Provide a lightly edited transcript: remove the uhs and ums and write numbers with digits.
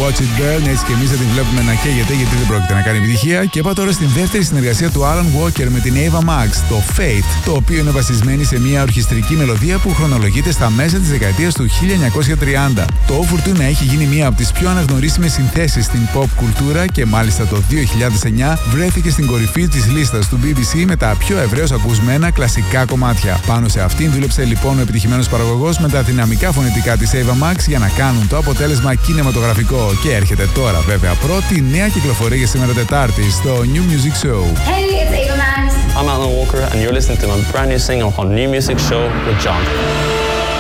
Watch It Burn. Έτσι και εμείς θα την βλέπουμε να καίγεται, γιατί δεν πρόκειται να κάνει επιτυχία. Και πάω τώρα στην δεύτερη συνεργασία του Alan Walker με την Ava Max, το Fate, το οποίο είναι βασισμένη σε μια ορχιστρική μελωδία που χρονολογείται στα μέσα της δεκαετίας του 1930. Το offer του να έχει γίνει μία από τις πιο αναγνωρίσιμες συνθέσεις στην pop κουλτούρα και μάλιστα το 2009 βρέθηκε στην κορυφή της λίστας του BBC με τα πιο ευρέως ακουσμένα κλασικά κομμάτια. Πάνω σε αυτήν δούλεψε λοιπόν ο επιτυχημένος παραγωγός με τα δυναμικά φωνητικά της Ava Max για να κάνουν το αποτέλεσμα κινηματογραφικό. Και έρχεται τώρα βέβαια πρώτη νέα κυκλοφορία για σήμερα Τετάρτη στο New Music Show. Hey, it's Ava Max. I'm Alan Walker and you're listening to my brand new single on New Music Show with John.